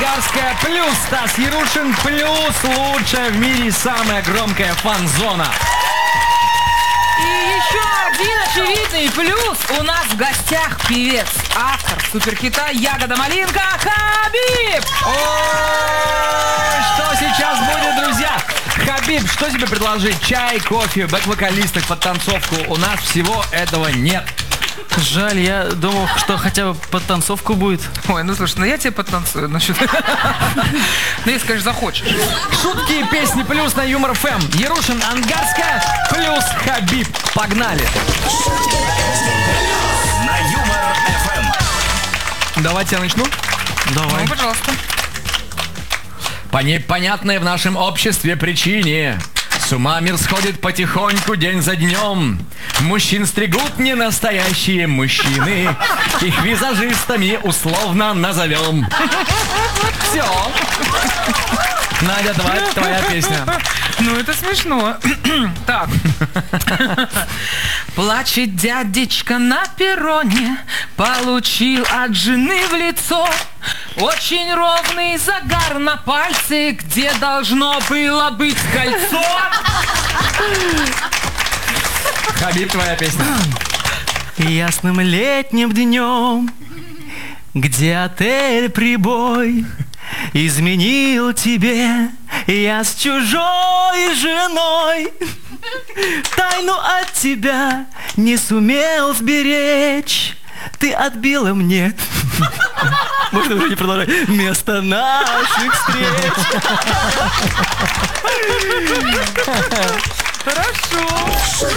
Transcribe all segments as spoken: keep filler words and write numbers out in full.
Ангарская плюс Стас Ярушин плюс лучшая в мире самая громкая фан-зона. И еще один очевидный плюс. У нас в гостях певец, автор суперхита «Ягода малинка» Хабиб. Ой, что сейчас будет, друзья? Хабиб, что тебе предложить? Чай, кофе, бэк-вокалисток, подтанцовку? У нас всего этого нет. Жаль, я думал, что хотя бы подтанцовку будет. Ой, ну слушай, ну я тебе подтанцую. Ну, ну если, конечно, захочешь. Шутки и песни плюс на Юмор ФМ. Ярушин, Ангарская плюс Хабиб. Погнали. На Юмор ФМ. Давайте я начну. Давай. Ну, пожалуйста. По непонятной в нашем обществе причине с ума мир сходит потихоньку день за днем. Мужчин стригут не настоящие мужчины. Их визажистами условно назовем. Все. Надя, давай, твоя песня. Ну, это смешно. Так. Плачет дядечка на перроне, получил от жены в лицо очень ровный загар на пальце, где должно было быть кольцо. Хабиб, твоя песня. Ясным летним днем, где отель «Прибой» изменил тебе, я с чужой женой тайну от тебя не сумел сберечь. Ты отбила мне, можно уже не продолжать, место наших встреч. Хорошо.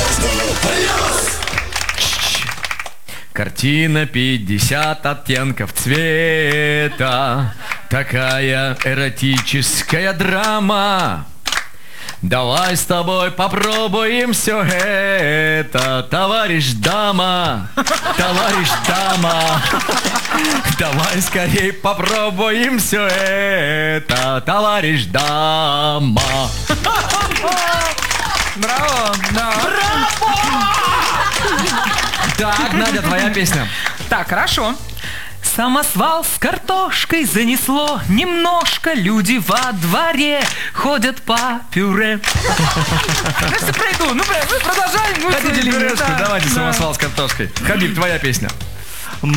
Картина пятьдесят оттенков цвета. Такая эротическая драма. Давай с тобой попробуем все это, товарищ дама, товарищ дама. Давай скорей попробуем все это, товарищ дама. Браво, да. Так, Надя, твоя песня. Так, хорошо. Самосвал с картошкой занесло немножко, люди во дворе ходят по пюре. Ну, если пройду, ну, мы продолжаем. Хотите лимонадку? Давайте самосвал с картошкой. Хабиб, твоя песня.